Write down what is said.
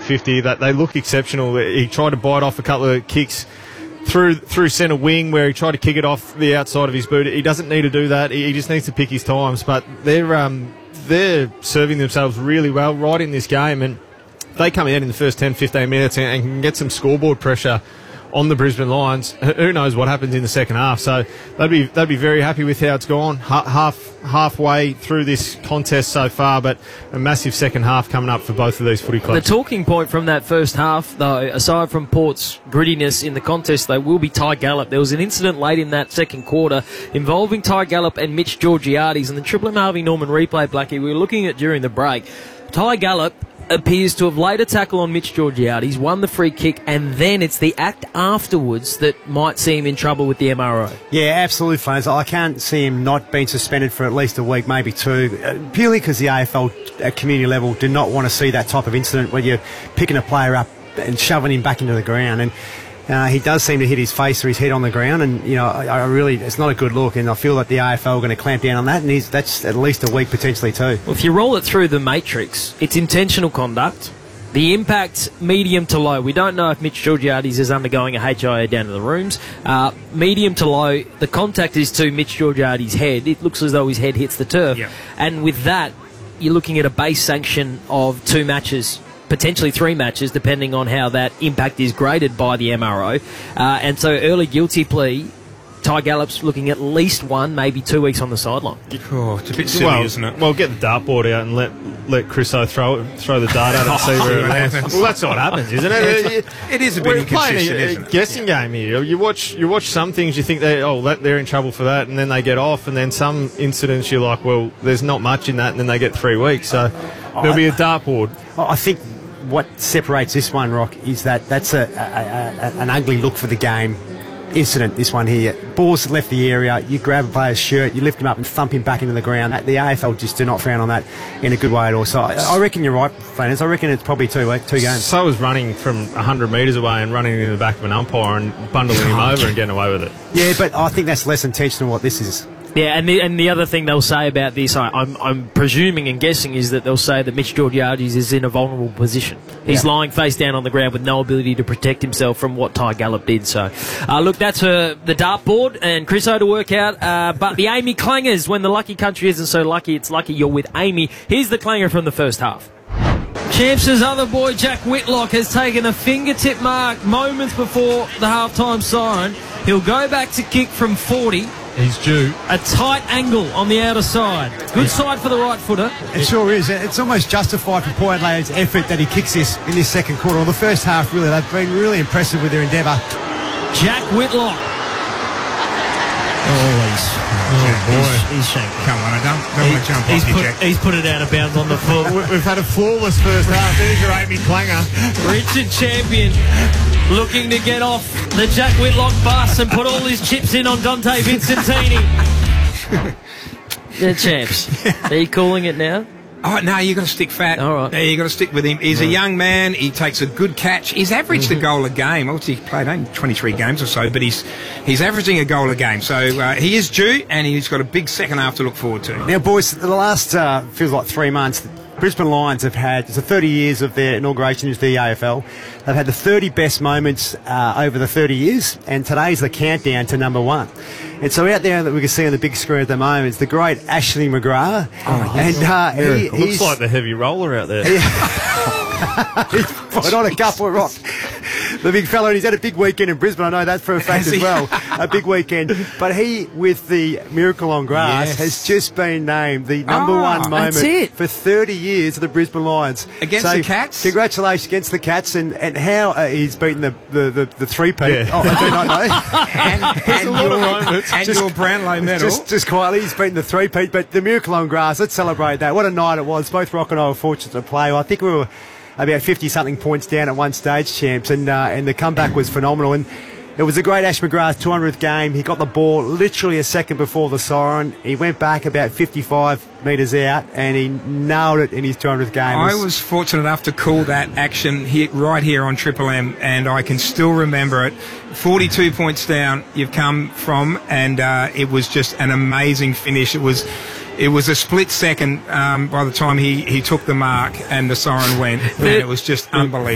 50. That they look exceptional. He tried to bite off a couple of kicks through centre wing where he tried to kick it off the outside of his boot. He doesn't need to do that. He just needs to pick his times. But they're serving themselves really well right in this game, and they come out in the first 10-15 minutes and can get some scoreboard pressure on the Brisbane Lions. Who knows what happens in the second half? So they'd be very happy with how it's gone. Halfway through this contest so far, but a massive second half coming up for both of these footy clubs. The talking point from that first half, though, aside from Port's grittiness in the contest, they will be Ty Gallop. There was an incident late in that second quarter involving Ty Gallop and Mitch Georgiades, and the Triple M Harvey Norman replay, Blackie, we were looking at during the break. Ty Gallop appears to have laid a tackle on Mitch Georgiades, won the free kick, and then it's the act afterwards that might see him in trouble with the MRO. Yeah, absolutely, Flames. I can't see him not being suspended for at least a week, maybe two, purely because the AFL at community level do not want to see that type of incident where you're picking a player up and shoving him back into the ground. And he does seem to hit his face or his head on the ground, and I really, it's not a good look, and I feel that the AFL are going to clamp down on that, and that's at least a week potentially too. Well, if you roll it through the matrix, it's intentional conduct. The impact, medium to low. We don't know if Mitch Georgiades is undergoing a HIA down to the rooms. Medium to low, the contact is to Mitch Georgiades' head. It looks as though his head hits the turf. Yep. And with that, you're looking at a base sanction of 2 matches, potentially 3 matches, depending on how that impact is graded by the MRO. And so early guilty plea, Ty Gallop's looking at least 1, maybe 2 weeks on the sideline. Oh, it's a bit silly, isn't it? Well, get the dartboard out and let Chriso throw the dart at it and see where it lands. Well, that's what happens, isn't it? It is a bit inconsistent, isn't it? Guessing game here. You watch some things, you think they're in trouble for that, and then they get off, and then some incidents you're like, well, there's not much in that, and then they get 3 weeks. So there'll be a dartboard. I think what separates this one, Rock, is that's an ugly look for the game incident, this one here. Ball's left the area, you grab a player's shirt, you lift him up and thump him back into the ground. The AFL just do not frown on that in a good way at all. So I reckon you're right, Flanders. I reckon it's probably 2 games. So is running from 100 metres away and running in the back of an umpire and bundling him over and getting away with it. Yeah, but I think that's less intentional what this is. Yeah, and the other thing they'll say about this, I'm presuming and guessing, is that they'll say that Mitch Georgiades is in a vulnerable position. He's lying face down on the ground with no ability to protect himself from what Ty Gallop did. So, look, that's the dartboard and Chriso to work out. But the Amy clangers, when the lucky country isn't so lucky, it's lucky you're with Amy. Here's the clanger from the first half. Champs' other boy, Jack Whitlock, has taken a fingertip mark moments before the halftime siren. He'll go back to kick from 40. He's due. A tight angle on the outer side. Good side for the right footer. It sure is. It's almost justified for Port Adelaide's effort that he kicks this in this second quarter. Or the first half, really. They've been really impressive with their endeavour. Jack Whitlock. He's shaking. Come on, I don't want to jump off you, Jack. He's put it out of bounds on the foot. We've had a flawless first half. There's your Amy clanger. Richard Champion looking to get off the Jack Whitlock bus and put all his chips in on Dante Vincentini. The champs. Are you calling it now? Oh, no, you've got to stick fat. All right. Yeah, you've got to stick with him. He's a young man. He takes a good catch. He's averaged a goal a game. Obviously, he played only 23 games or so, but he's averaging a goal a game. So he is due, and he's got a big second half to look forward to. Now, boys, the last, feels like 3 months, Brisbane Lions have had, it's the 30 years of their inauguration into the AFL. They've had the 30 best moments over the 30 years, and today's the countdown to number 1. And so out there that we can see on the big screen at the moment is the great Ashley McGrath. Oh, yes. And looks like the heavy roller out there. He's put on a couple of rock. The big fella, and he's had a big weekend in Brisbane. I know that for a fact as well. A big weekend. But he, with the Miracle on Grass, has just been named the number 1 moment for 30 years of the Brisbane Lions. Against the Cats? Congratulations against the Cats, and how he's beaten the three-peat. Yeah. Oh, I do not know. and your Brownlow medal. Just quietly, he's beaten the three-peat. But the Miracle on Grass, let's celebrate that. What a night it was. Both Rock and I were fortunate to play. I think we were about 50-something points down at one stage, champs, and the comeback was phenomenal. And it was a great Ash McGrath 200th game. He got the ball literally a second before the siren. He went back about 55 metres out, and he nailed it in his 200th game. I was fortunate enough to call that action right here on Triple M, and I can still remember it. 42 points down you've come from, and it was just an amazing finish. It was a split second by the time he took the mark and the siren went, and it was just unbelievable.